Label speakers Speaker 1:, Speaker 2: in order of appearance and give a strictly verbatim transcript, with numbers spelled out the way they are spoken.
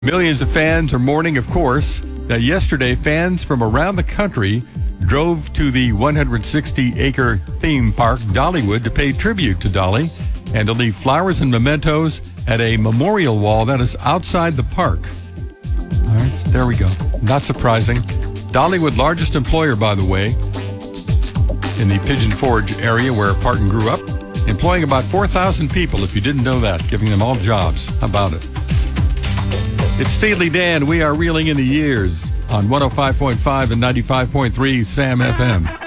Speaker 1: Millions of fans are mourning, of course, that yesterday fans from around the country drove to the one hundred sixty acre theme park, Dollywood, to pay tribute to Dolly and to leave flowers and mementos at a memorial wall that is outside the park. All right, so there we go. Not surprising. Dollywood, largest employer, by the way, in the Pigeon Forge area where Parton grew up, employing about four thousand people, if you didn't know that, giving them all jobs. How about it? It's Steely Dan. We are reeling in the years on one oh five point five and ninety-five point three Sam F M.